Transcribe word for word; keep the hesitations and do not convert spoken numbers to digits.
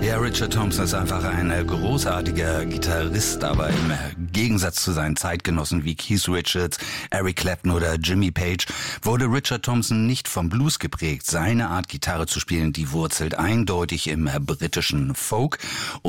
Ja, Richard Thompson ist einfach ein äh, großartiger Gitarrist, aber im äh, Gegensatz zu seinen Zeitgenossen wie Keith Richards, Eric Clapton oder Jimmy Page wurde Richard Thompson nicht vom Blues geprägt. Seine Art, Gitarre zu spielen, die wurzelt eindeutig im äh, britischen Folk. Und